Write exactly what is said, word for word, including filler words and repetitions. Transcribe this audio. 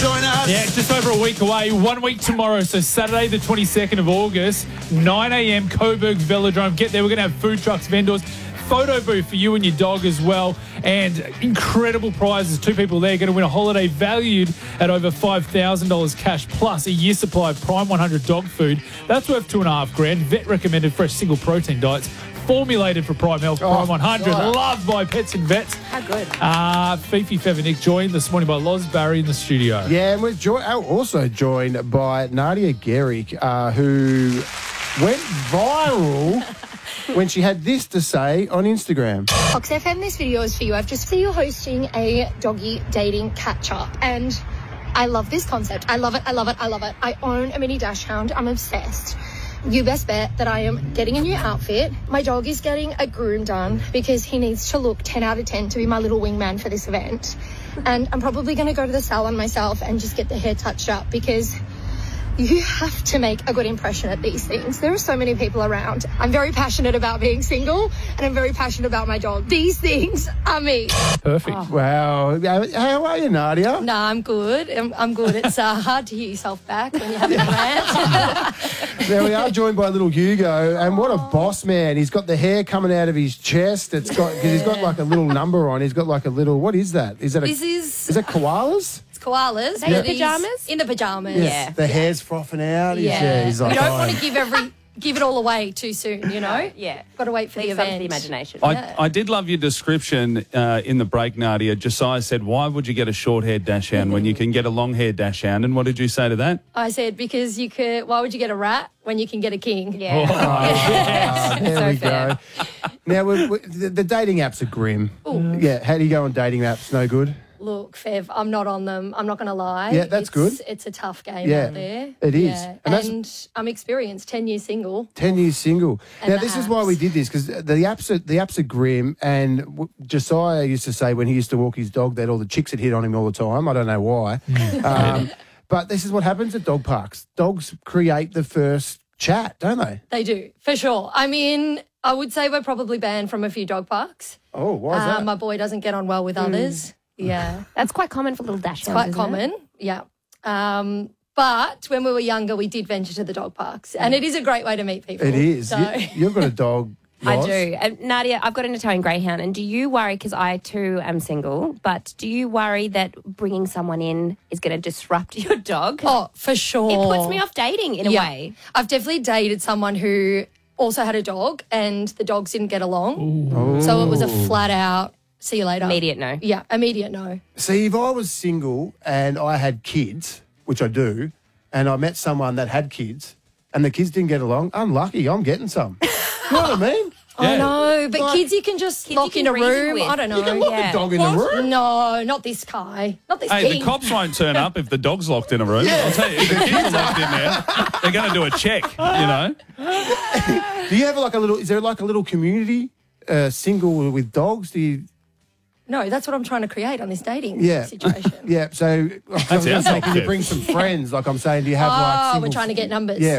join us. Yeah, it's just over a week away. One week tomorrow, so Saturday the twenty-second of August, nine a.m, Coburg Velodrome. Get there. We're going to have food trucks, vendors, photo booth for you and your dog as well, and incredible prizes. Two people there going to win a holiday valued at over five thousand dollars cash, plus a year's supply of Prime one hundred dog food. That's worth two and a half grand. Vet recommended fresh single protein diets, formulated for Prime Health, Prime Oh, one hundred, God. loved by pets and vets. How good. Uh, Fifi Fevernick joined this morning by Loz Barry in the studio. Yeah, and we're jo- also joined by Nadia Gehrig, uh, who went viral when she had this to say on Instagram. Fox F M, this video is for you. I've just seen you hosting a doggy dating catch-up, and I love this concept. I love it, I love it, I love it. I own a mini dash hound. I'm obsessed. You best bet that I am getting a new outfit. My dog is getting a groom done because he needs to look ten out of ten to be my little wingman for this event. And I'm probably going to go to the salon myself and just get the hair touched up, because you have to make a good impression at these things. There are so many people around. I'm very passionate about being single, and I'm very passionate about my dog. These things are me. Perfect. Wow. How are you, Nadia? No, I'm good. I'm, I'm good. It's uh, hard to hear yourself back when you're having a rant. There we are, joined by little Hugo, and what a boss man. He's got the hair coming out of his chest. It's got, because he's got like a little number on. He's got like a little, what is that? Is that a, This is- is that koalas? It's koalas. They in but these- pyjamas? In the pyjamas. Yeah. The hair's frothing out. He's- Yeah. he's like, we don't "Oh." want to give every give it all away too soon, you know? Yeah. Got to wait for Leave the some event. to the imagination. I, I did love your description uh, in the break, Nadia. Josiah said, why would you get a short-haired dachshund when you can get a long-haired dachshund? And what did you say to that? I said, because you could, why would you get a rat when you can get a king? Yeah. Ah, there So we fair. go. Now, we we the, the dating apps are grim. Yeah, how do you go on dating apps? No good? Look, Fev, I'm not on them. I'm not going to lie. Yeah, that's it's, good. It's a tough game Yeah, out there. it is. Yeah. And And, that's- I'm experienced, ten years single. ten years single. And Now, the this is why apps. we did this, because the apps are, the apps are grim. And w- Josiah used to say when he used to walk his dog that all the chicks had hit on him all the time. I don't know why. um, but this is what happens at dog parks. Dogs create the first chat, don't they? They do, for sure. I mean, I would say we're probably banned from a few dog parks. Oh, why is Uh, that? My boy doesn't get on well with others. Yeah. That's quite common for little dash hounds, Quite isn't it? common, yeah. Um, but when we were younger, we did venture to the dog parks, and it is a great way to meet people. It is. So. You, you've got a dog. I Roz. do. And Nadia, I've got an Italian Greyhound, and do you worry, because I too am single, but do you worry that bringing someone in is going to disrupt your dog? Oh, for sure. It puts me off dating in a Yeah. way. I've definitely dated someone who also had a dog, and the dogs didn't get along. So it was a flat out, see you later. Immediate no. Yeah, immediate no. See, if I was single and I had kids, which I do, and I met someone that had kids and the kids didn't get along, I'm lucky. I'm getting some. You know what I mean? I know, but Like- kids you can just Kids lock you in can a reason room. with. I don't know. You can lock Yeah. a dog in the room. No, not this guy. Not this Hey, king. the cops won't turn up if the dog's locked in a room. I'll tell you, if the kids are locked in there, they're going to do a check, you know? Do you have like a little, is there like a little community uh, single with dogs? Do you, No, that's what I'm trying to create on this dating Yeah. situation. yeah, so I was That's going our to say, dog can you tip. bring some friends? Like I'm saying, do you have like Oh, single we're trying to get numbers. Yeah,